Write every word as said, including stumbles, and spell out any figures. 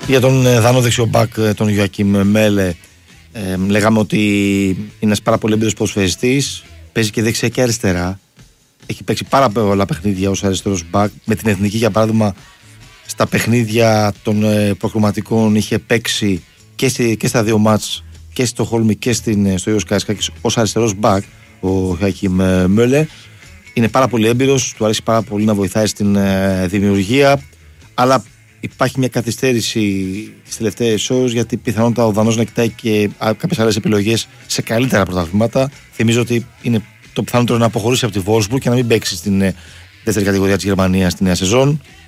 Για τον Δανό δεξιομπάκ, τον Ιωακίμ Μέλε, ε, λέγαμε ότι είναι ένας πάρα πολύ έμπειρος ποδοσφαιριστής. Παίζει και δεξιά και αριστερά. Έχει παίξει πάρα πολλά παιχνίδια ως αριστερός μπακ. Με την Εθνική, για παράδειγμα, στα παιχνίδια των ε, προκριματικών είχε παίξει και, στη, και στα δύο μάτς, και στο Χόλμη και στην, στο Ιωσ Καραϊσκάκης ως αριστερός μπακ. Ο Ιωακίμ Μέλε είναι πάρα πολύ έμπειρος, του αρέσει πάρα πολύ να βοηθάει στην ε, δημιουργία, αλλά υπάρχει μια καθυστέρηση στις τελευταίες ώρες, γιατί πιθανότατα ο Δανός να κοιτάει και κάποιες άλλες επιλογές σε καλύτερα πρωταθλήματα. Θυμίζω ότι είναι το πιθανότερο να αποχωρήσει από τη Wolfsburg και να μην παίξει στην δεύτερη κατηγορία της Γερμανίας στη νέα σεζόν.